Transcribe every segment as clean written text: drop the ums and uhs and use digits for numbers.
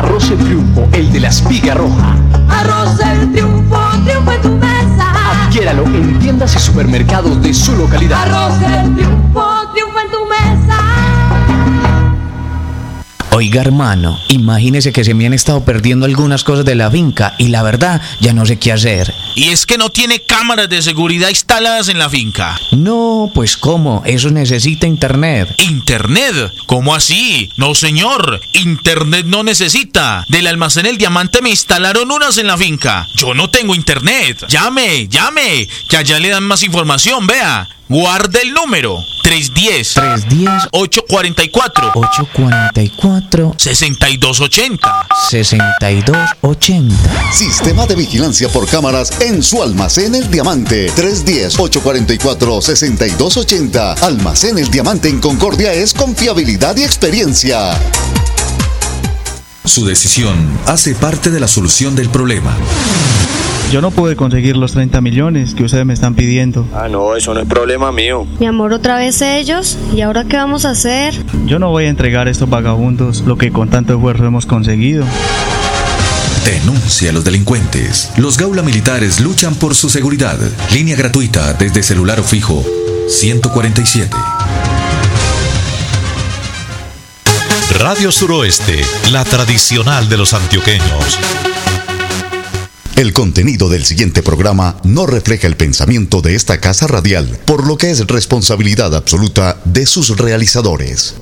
Arroz El Triunfo, el de la espiga roja. Arroz El Triunfo, triunfo en tu mesa. Adquiéralo en tiendas y supermercados de su localidad. Arroz El Triunfo, triunfo en tu mesa. Oiga, hermano, imagínese que se me han estado perdiendo algunas cosas de la finca y la verdad ya no sé qué hacer. Y es que no tiene cámaras de seguridad instaladas en la finca. No, pues ¿cómo? Eso necesita internet. ¿Internet? ¿Cómo así? No, señor, internet no necesita. Del almacén El Diamante me instalaron unas en la finca. Yo no tengo internet. Llame, que allá le dan más información, vea. Guarde el número 310-844 6280. Sistema de vigilancia por cámaras en su almacén El Diamante. 310-844-6280. Almacén El Diamante en Concordia es confiabilidad y experiencia. Su decisión hace parte de la solución del problema. Yo no pude conseguir los 30 millones que ustedes me están pidiendo. No, eso no es problema mío. Mi amor, otra vez ellos. ¿Y ahora qué vamos a hacer? Yo no voy a entregar a estos vagabundos lo que con tanto esfuerzo hemos conseguido. Denuncia a los delincuentes. Los Gaula Militares luchan por su seguridad. Línea gratuita desde celular o fijo 147. Radio Suroeste, la tradicional de los antioqueños. El contenido del siguiente programa no refleja el pensamiento de esta casa radial, por lo que es responsabilidad absoluta de sus realizadores.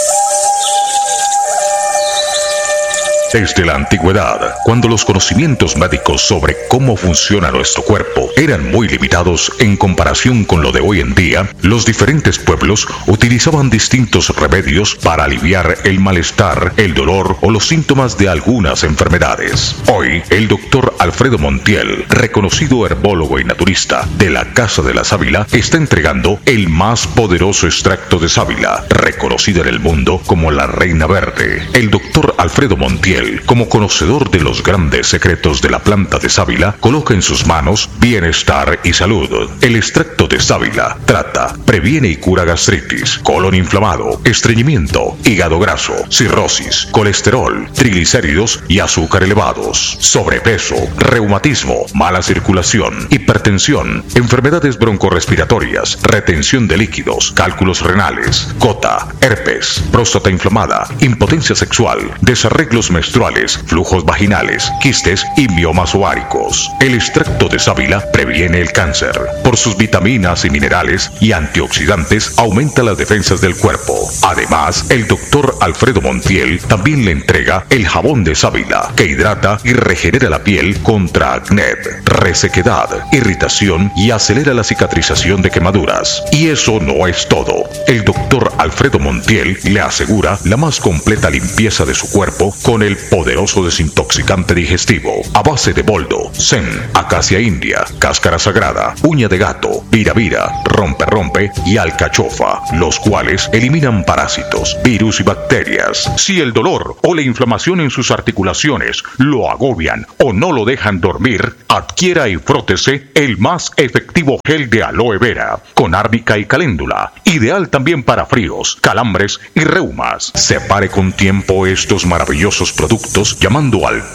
Desde la antigüedad, cuando los conocimientos médicos sobre cómo funciona nuestro cuerpo eran muy limitados en comparación con lo de hoy en día, los diferentes pueblos utilizaban distintos remedios para aliviar el malestar, el dolor o los síntomas de algunas enfermedades. Hoy, el doctor Alfredo Montiel, reconocido herbólogo y naturista de la Casa de la Sábila, está entregando el más poderoso extracto de sábila, reconocido en el mundo como la Reina Verde. El doctor Alfredo Montiel, como conocedor de los grandes secretos de la planta de sábila, coloca en sus manos bienestar y salud. El extracto de sábila trata, previene y cura gastritis, colon inflamado, estreñimiento, hígado graso, cirrosis, colesterol, triglicéridos y azúcar elevados, sobrepeso, reumatismo, mala circulación, hipertensión, enfermedades broncorrespiratorias, retención de líquidos, cálculos renales, gota, herpes, próstata inflamada, impotencia sexual, desarreglos menstruales, flujos vaginales, quistes y miomas ováricos. El extracto de sábila previene el cáncer. Por sus vitaminas y minerales y antioxidantes aumenta las defensas del cuerpo. Además, el doctor Alfredo Montiel también le entrega el jabón de sábila, que hidrata y regenera la piel contra acné, resequedad, irritación y acelera la cicatrización de quemaduras. Y eso no es todo. El doctor Alfredo Montiel le asegura la más completa limpieza de su cuerpo con el poderoso desintoxicante digestivo a base de boldo, zen, acacia india, cáscara sagrada, uña de gato, vira, rompe y alcachofa, los cuales eliminan parásitos, virus y bacterias. Si el dolor o la inflamación en sus articulaciones lo agobian o no lo dejan dormir, adquiera y frótese el más efectivo gel de aloe vera con árnica y caléndula, ideal también para fríos, calambres y reumas. Separe con tiempo estos maravillosos productos llamando al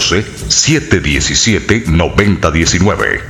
312-717-9019.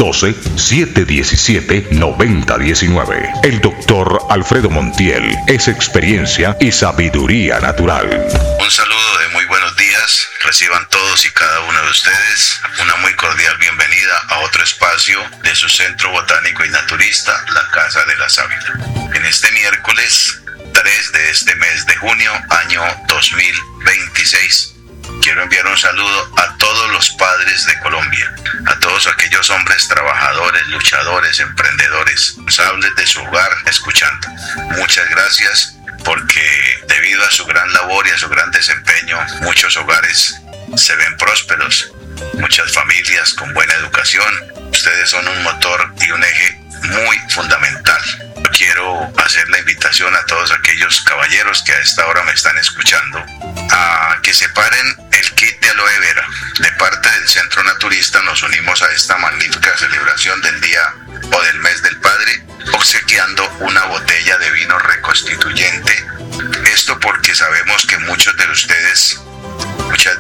312-717-9019. El doctor Alfredo Montiel es experiencia y sabiduría natural. Un saludo de muy buenos días. Reciban todos y cada uno de ustedes una muy cordial bienvenida a otro espacio de su Centro Botánico y Naturista, la Casa de la Sábila. En este miércoles 3 de este mes de junio, año 2026. Quiero enviar un saludo a todos los padres de Colombia, a todos aquellos hombres trabajadores, luchadores, emprendedores, responsables de su hogar, escuchando. Muchas gracias, porque debido a su gran labor y a su gran desempeño, muchos hogares se ven prósperos, muchas familias con buena educación. Ustedes son un motor y un eje muy fundamental. Quiero hacer la invitación a todos aquellos caballeros que a esta hora me están escuchando a que separen el kit de aloe vera. De parte del Centro Naturista nos unimos a esta magnífica celebración del día o del mes del padre, obsequiando una botella de vino reconstituyente. Esto porque sabemos que muchos de ustedes muchas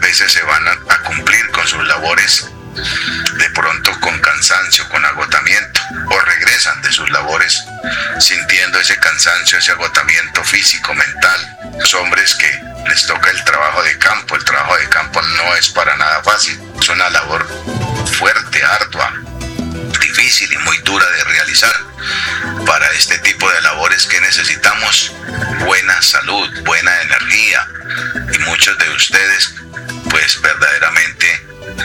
labores de pronto con cansancio, con agotamiento, o regresan de sus labores sintiendo ese cansancio, ese agotamiento físico, mental. Los hombres que les toca el trabajo de campo no es para nada fácil, es una labor fuerte, ardua, difícil y muy dura de realizar. Para este tipo de labores que necesitamos buena salud, buena energía, y muchos de ustedes pues verdaderamente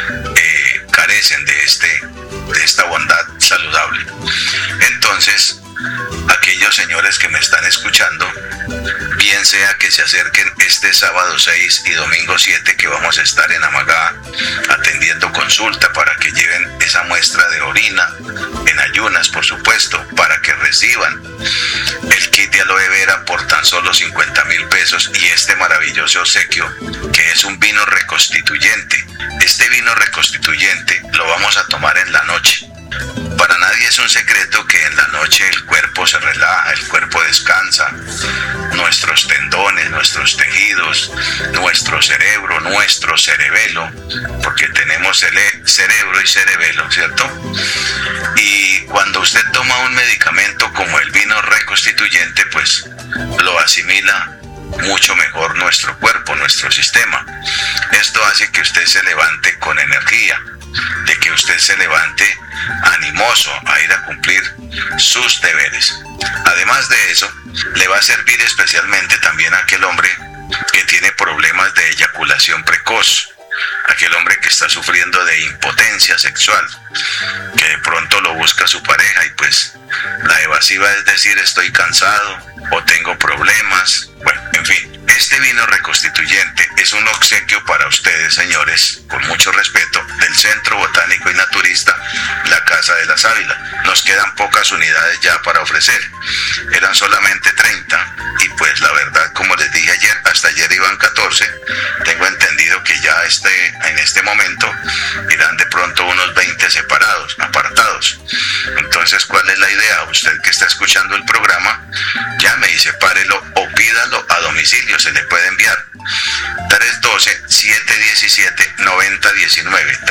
carecen de esta bondad saludable. Entonces, aquellos señores que me están escuchando, bien sea que se acerquen este sábado 6 y domingo 7, que vamos a estar en Amagá atendiendo consulta para que lleven esa muestra de orina en ayunas, por supuesto, para que reciban el kit de aloe vera por tan solo 50.000 pesos y este maravilloso obsequio que es un vino reconstituyente. Este vino reconstituyente lo vamos a tomar en la noche. Para nadie es un secreto que en la noche el cuerpo se relaja, el cuerpo descansa, nuestros tendones, nuestros tejidos, nuestro cerebro, nuestro cerebelo, porque tenemos cerebro y cerebelo, ¿cierto? Y cuando usted toma un medicamento como el vino reconstituyente, pues lo asimila mucho mejor nuestro cuerpo, nuestro sistema. Esto hace que usted se levante con energía, de que usted se levante animoso a ir a cumplir sus deberes. Además de eso, le va a servir especialmente también a aquel hombre que tiene problemas de eyaculación precoz, aquel hombre que está sufriendo de impotencia sexual, que de pronto lo busca su pareja y pues la evasiva es decir estoy cansado o tengo problemas. Bueno, en fin, este vino reconstituyente es un obsequio para ustedes, señores, con mucho respeto, del Centro Botánico y Naturista La Casa de la Sábila. Nos quedan pocas unidades ya para ofrecer, eran solamente 30 y pues la verdad, como les dije ayer, hasta ayer iban 14, tengo entendido que ya en este momento irán de pronto unos 20 separados, apartados. Entonces, ¿cuál es la idea? Usted que está escuchando el programa, llame y sepárelo o pídalo a domicilio, se le puede enviar. 312-717-9019,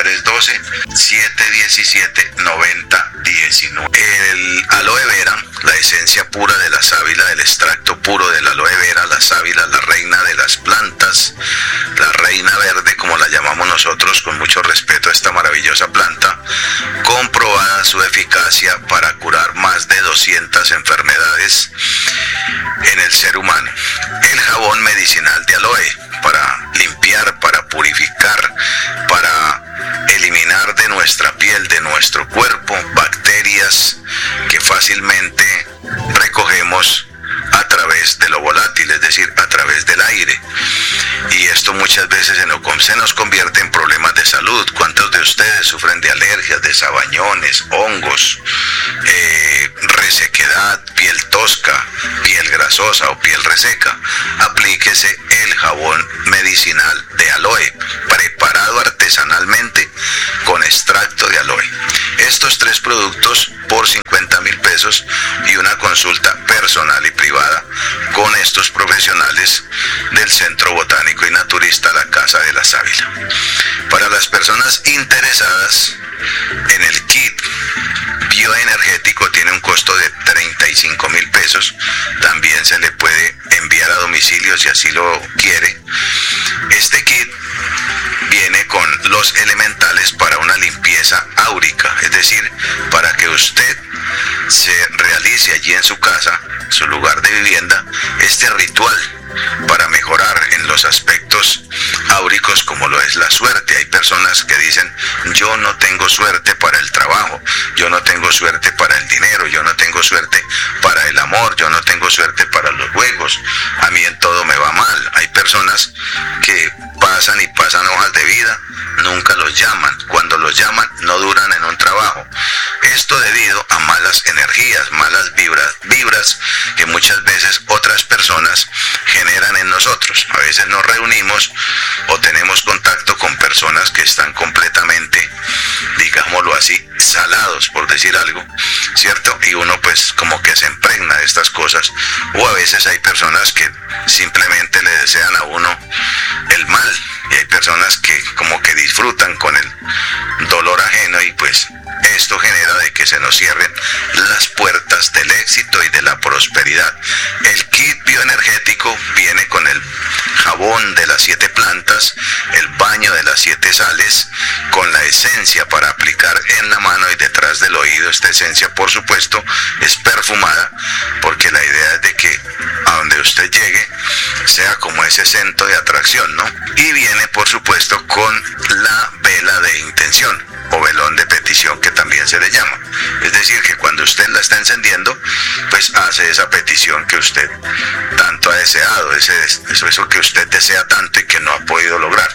312-717-9019. El aloe vera, la esencia pura de la sábila, el extracto puro del aloe vera, la sábila, la reina de las plantas, la reina verde, como la llamamos nosotros, con mucho respeto a esta maravillosa planta, comprobada su eficacia para curar más de 200 enfermedades en el ser humano. El jabón medicinal de aloe, para limpiar, para purificar, para eliminar de nuestra piel, de nuestro cuerpo, bacterias que fácilmente recogemos a través de lo volátil, es decir, a través del aire. Y esto muchas veces se nos convierte en problemas de salud. ¿Cuántos de ustedes sufren de alergias, de sabañones, hongos, resequedad, piel tosca, piel grasosa o piel reseca? Aplíquese el jabón medicinal de aloe, preparado artesanalmente con extracto de aloe. Estos 3 productos por 50.000 pesos y una consulta personal y privada con estos profesionales del Centro Botánico y Naturista La Casa de la Sábila. Para las personas interesadas en el kit bioenergético, tiene un costo de 35.000 pesos. También se le puede enviar a domicilio si así lo quiere. Este kit viene con los elementales para una limpieza áurica, es decir, para que usted se realice allí en su casa, su lugar de vivienda, este ritual para mejorar en los aspectos áuricos como lo es la suerte. Hay personas que dicen, yo no tengo suerte para el trabajo, yo no tengo suerte para el dinero, yo no tengo suerte para el amor, yo no tengo suerte para los juegos, a mí en todo me va mal. Hay personas que pasan y pasan hojas de vida, nunca los llaman, cuando los llaman no duran en un trabajo. Esto debido a malas energías, malas vibras que muchas veces otras personas generan en nosotros. A veces nos reunimos o tenemos contacto con personas que están completamente, digámoslo así, salados, por decir algo, ¿cierto? Y uno pues como que se impregna de estas cosas. O a veces hay personas que simplemente le desean a uno el mal. Y hay personas que como que disfrutan con el dolor ajeno, y pues esto genera de que se nos cierren las puertas del éxito y de la prosperidad. El kit bioenergético viene con el jabón de las 7 plantas, el baño de las 7 sales, con la esencia para aplicar en la mano y detrás del oído. Esta esencia, por supuesto, es perfumada, porque la idea es de que a donde usted llegue sea como ese centro de atracción, ¿no? Y viene, por supuesto, con la vela de intención o velón de petición, que también se le llama. Es decir, que cuando usted la está encendiendo, pues hace esa petición que usted tanto ha deseado, eso que usted desea tanto y que no ha podido lograr.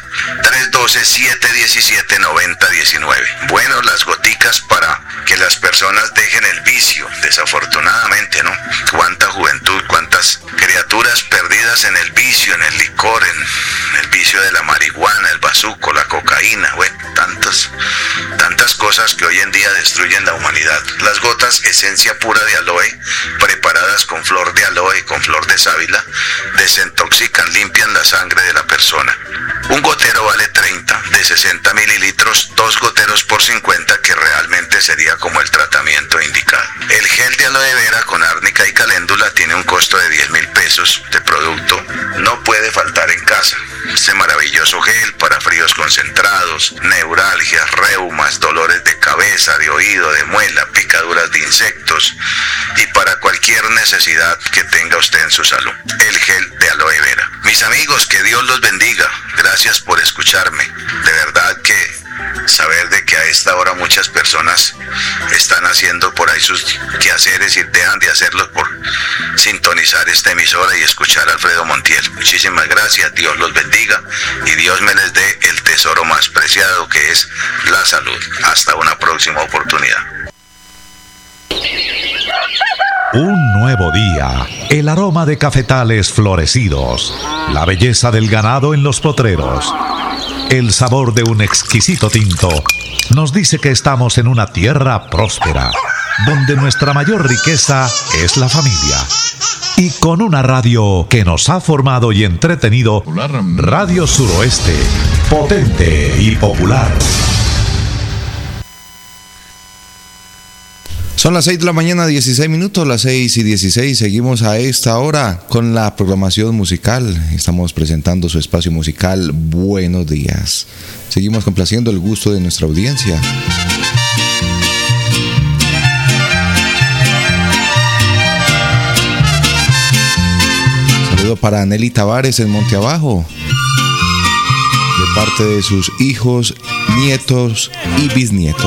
312-717-9019. Bueno, las goticas para que las personas dejen el vicio, desafortunadamente, ¿no? Cuánta juventud, cuántas criaturas perdidas en el vicio, en el licor, en el vicio de la marihuana, el bazuco, la cocaína, bueno, tantas cosas que hoy en día destruyen la humanidad. Las gotas, esencia pura de aloe, preparadas con flor de aloe y con flor de sábila, desintoxican, limpian la sangre de la persona. Un gotero vale 30, de 60 mililitros, 2 goteros por 50, que realmente sería como el tratamiento indicado. El gel de aloe vera con árnica y caléndula tiene un costo de 10.000 pesos de producto. No puede faltar en casa. Este maravilloso gel para fríos concentrados, neuralgias, reumas, dolores de cabeza, de oído, de muela, picaduras de insectos y para cualquier necesidad que tenga usted en su salud. El gel de aloe vera. Mis amigos, que Dios los bendiga. Gracias por escucharme. De verdad que saber de que a esta hora muchas personas están haciendo por ahí sus quehaceres y dejan de hacerlos por sintonizar esta emisora y escuchar a Alfredo Montiel. Muchísimas gracias, Dios los bendiga y Dios me les dé el tesoro más preciado, que es la salud. Hasta una próxima oportunidad. Un nuevo día, el aroma de cafetales florecidos, la belleza del ganado en los potreros, el sabor de un exquisito tinto nos dice que estamos en una tierra próspera, donde nuestra mayor riqueza es la familia. Y con una radio que nos ha formado y entretenido, Radio Suroeste, potente y popular. Son las 6 de la mañana, 16 minutos, las 6:16. Seguimos a esta hora con la programación musical. Estamos presentando su espacio musical Buenos Días. Seguimos complaciendo el gusto de nuestra audiencia. Saludo para Nelly Tavares en Monte Abajo, de parte de sus hijos, nietos y bisnietos.